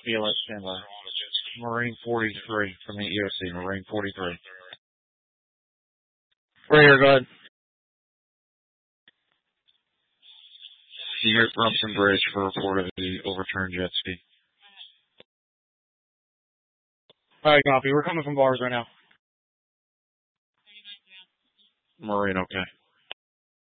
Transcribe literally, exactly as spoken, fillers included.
Feel it, stand by. Marine forty-three from the E O C, Marine forty-three. Right here, go ahead. You hit Rumson Bridge for report of the overturned jet ski. Alright, copy. We're coming from bars right now. Marine, okay.